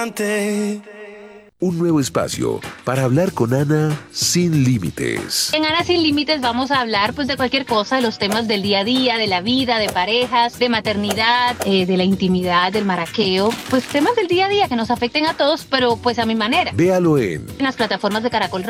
adelante. Un nuevo espacio para hablar con Ana sin límites. En Ana Sin Límites vamos a hablar pues de cualquier cosa, de los temas del día a día, de la vida, de parejas, de maternidad, de la intimidad, del maraqueo, pues temas del día a día que nos afecten a todos, pero pues a mi manera. Véalo en En las plataformas de Caracol